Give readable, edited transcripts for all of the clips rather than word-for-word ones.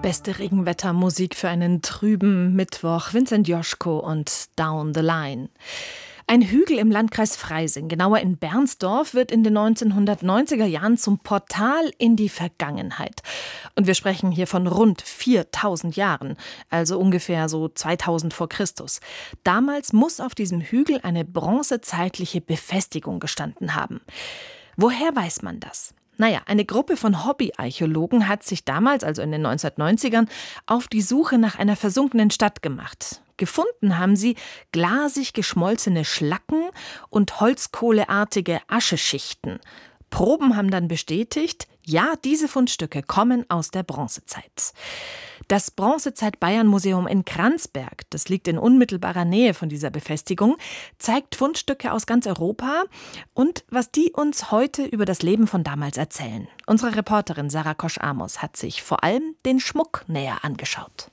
Beste Regenwettermusik für einen trüben Mittwoch. Vincent Joschko und Down the Line. Ein Hügel im Landkreis Freising, genauer in Bernsdorf, wird in den 1990er Jahren zum Portal in die Vergangenheit. Und wir sprechen hier von rund 4000 Jahren, also ungefähr so 2000 vor Christus. Damals muss auf diesem Hügel eine bronzezeitliche Befestigung gestanden haben. Woher weiß man das? Naja, eine Gruppe von Hobbyarchäologen hat sich damals, also in den 1990ern, auf die Suche nach einer versunkenen Stadt gemacht. Gefunden haben sie glasig geschmolzene Schlacken und holzkohleartige Ascheschichten. Proben haben dann bestätigt, ja, diese Fundstücke kommen aus der Bronzezeit. Das Bronzezeit-Bayern-Museum in Kransberg, das liegt in unmittelbarer Nähe von dieser Befestigung, zeigt Fundstücke aus ganz Europa und was die uns heute über das Leben von damals erzählen. Unsere Reporterin Sarah Kosch-Amos hat sich vor allem den Schmuck näher angeschaut.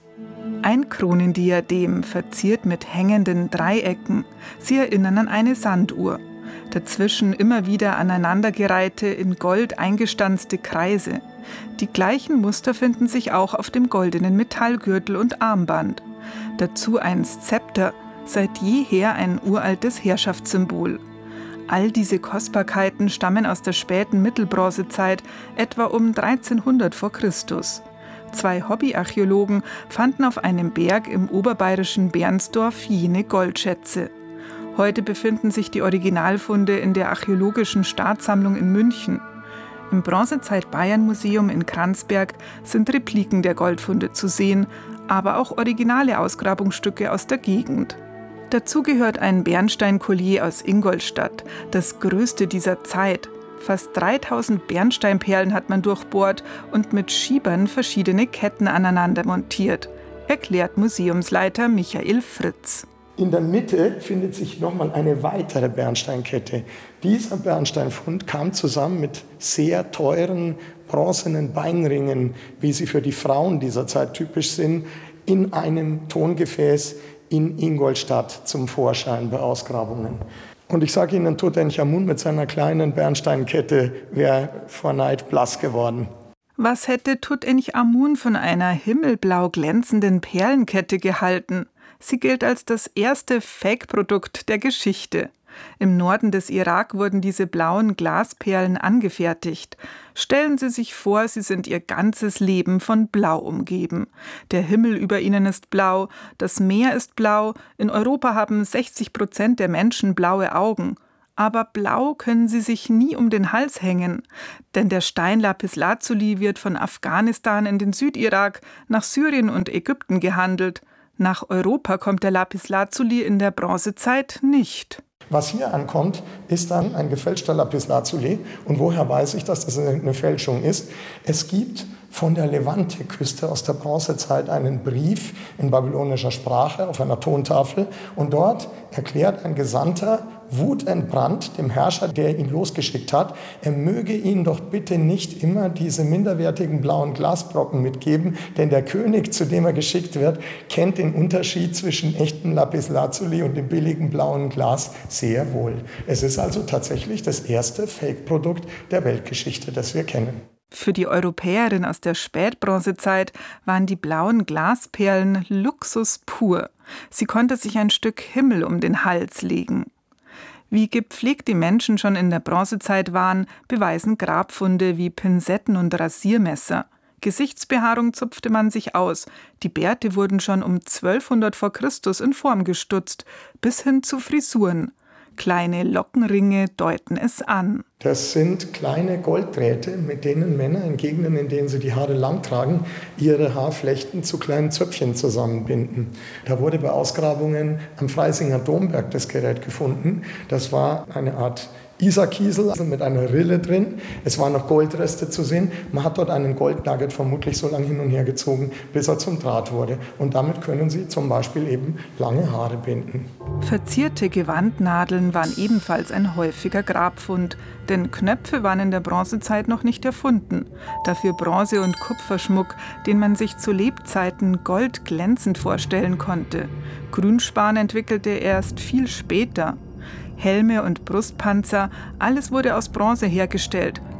Ein Kronendiadem, verziert mit hängenden Dreiecken. Sie erinnern an eine Sanduhr. Dazwischen immer wieder aneinandergereihte, in Gold eingestanzte Kreise. Die gleichen Muster finden sich auch auf dem goldenen Metallgürtel und Armband. Dazu ein Szepter, seit jeher ein uraltes Herrschaftssymbol. All diese Kostbarkeiten stammen aus der späten Mittelbronzezeit, etwa um 1300 vor Christus. 2 Hobbyarchäologen fanden auf einem Berg im oberbayerischen Bernsdorf jene Goldschätze. Heute befinden sich die Originalfunde in der Archäologischen Staatssammlung in München. Im Bronzezeit-Bayern-Museum in Kransberg sind Repliken der Goldfunde zu sehen, aber auch originale Ausgrabungsstücke aus der Gegend. Dazu gehört ein Bernsteinkollier aus Ingolstadt, das größte dieser Zeit. Fast 3000 Bernsteinperlen hat man durchbohrt und mit Schiebern verschiedene Ketten aneinander montiert, erklärt Museumsleiter Michael Fritz. In der Mitte findet sich nochmal eine weitere Bernsteinkette. Dieser Bernsteinfund kam zusammen mit sehr teuren bronzenen Beinringen, wie sie für die Frauen dieser Zeit typisch sind, in einem Tongefäß in Ingolstadt zum Vorschein bei Ausgrabungen. Und ich sage Ihnen, Tutanchamun mit seiner kleinen Bernsteinkette wäre vor Neid blass geworden. Was hätte Tutanchamun von einer himmelblau glänzenden Perlenkette gehalten? Sie gilt als das erste Fake-Produkt der Geschichte. Im Norden des Irak wurden diese blauen Glasperlen angefertigt. Stellen Sie sich vor, Sie sind Ihr ganzes Leben von Blau umgeben. Der Himmel über Ihnen ist blau, das Meer ist blau, in Europa haben 60% der Menschen blaue Augen. Aber blau können sie sich nie um den Hals hängen. Denn der Stein Lapislazuli wird von Afghanistan in den Südirak, nach Syrien und Ägypten gehandelt. Nach Europa kommt der Lapislazuli in der Bronzezeit nicht. Was hier ankommt, ist dann ein gefälschter Lapislazuli. Und woher weiß ich, dass das eine Fälschung ist? Es gibt von der Levante-Küste aus der Bronzezeit einen Brief in babylonischer Sprache auf einer Tontafel. Und dort erklärt ein Gesandter, wutentbrannt dem Herrscher, der ihn losgeschickt hat, er möge ihnen doch bitte nicht immer diese minderwertigen blauen Glasbrocken mitgeben, denn der König, zu dem er geschickt wird, kennt den Unterschied zwischen echtem Lapislazuli und dem billigen blauen Glas sehr wohl. Es ist also tatsächlich das erste Fake-Produkt der Weltgeschichte, das wir kennen. Für die Europäerin aus der Spätbronzezeit waren die blauen Glasperlen Luxus pur. Sie konnte sich ein Stück Himmel um den Hals legen. Wie gepflegt die Menschen schon in der Bronzezeit waren, beweisen Grabfunde wie Pinzetten und Rasiermesser. Gesichtsbehaarung zupfte man sich aus. Die Bärte wurden schon um 1200 vor Christus in Form gestutzt, bis hin zu Frisuren. Kleine Lockenringe deuten es an. Das sind kleine Golddrähte, mit denen Männer in Gegenden, in denen sie die Haare lang tragen, ihre Haarflechten zu kleinen Zöpfchen zusammenbinden. Da wurde bei Ausgrabungen am Freisinger Domberg das Gerät gefunden. Das war eine Art Isarkiesel mit einer Rille drin. Es waren noch Goldreste zu sehen. Man hat dort einen Goldnugget vermutlich so lange hin und her gezogen, bis er zum Draht wurde. Und damit können Sie zum Beispiel eben lange Haare binden. Verzierte Gewandnadeln waren ebenfalls ein häufiger Grabfund, denn Knöpfe waren in der Bronzezeit noch nicht erfunden. Dafür Bronze- und Kupferschmuck, den man sich zu Lebzeiten goldglänzend vorstellen konnte. Grünspan entwickelte er erst viel später. Helme und Brustpanzer, alles wurde aus Bronze hergestellt.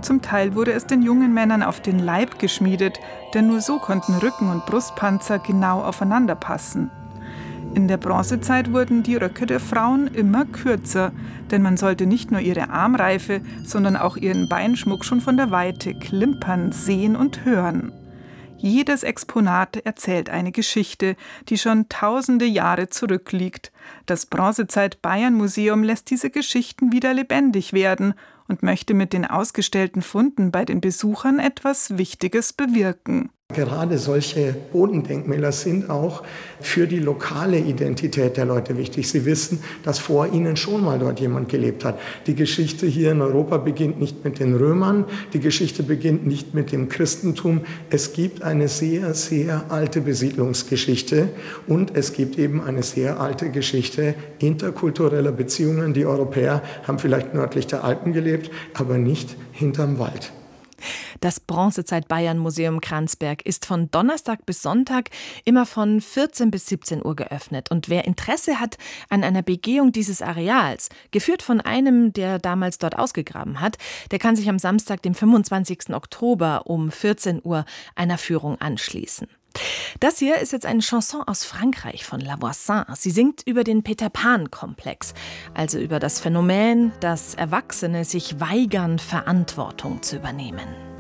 Zum Teil wurde es den jungen Männern auf den Leib geschmiedet, denn nur so konnten Rücken- und Brustpanzer genau aufeinander passen. In der Bronzezeit wurden die Röcke der Frauen immer kürzer, denn man sollte nicht nur ihre Armreife, sondern auch ihren Beinschmuck schon von der Weite klimpern, sehen und hören. Jedes Exponat erzählt eine Geschichte, die schon tausende Jahre zurückliegt. Das Bronzezeit-Bayern-Museum lässt diese Geschichten wieder lebendig werden und möchte mit den ausgestellten Funden bei den Besuchern etwas Wichtiges bewirken. Gerade solche Bodendenkmäler sind auch für die lokale Identität der Leute wichtig. Sie wissen, dass vor ihnen schon mal dort jemand gelebt hat. Die Geschichte hier in Europa beginnt nicht mit den Römern, die Geschichte beginnt nicht mit dem Christentum. Es gibt eine sehr, sehr alte Besiedlungsgeschichte und es gibt eben eine sehr alte Geschichte interkultureller Beziehungen. Die Europäer haben vielleicht nördlich der Alpen gelebt, aber nicht hinterm Wald. Das Bronzezeit-Bayern-Museum Kransberg ist von Donnerstag bis Sonntag immer von 14 bis 17 Uhr geöffnet. Und wer Interesse hat an einer Begehung dieses Areals, geführt von einem, der damals dort ausgegraben hat, der kann sich am Samstag, dem 25. Oktober um 14 Uhr einer Führung anschließen. Das hier ist jetzt eine Chanson aus Frankreich von La Voisin. Sie singt über den Peter-Pan-Komplex, also über das Phänomen, dass Erwachsene sich weigern, Verantwortung zu übernehmen.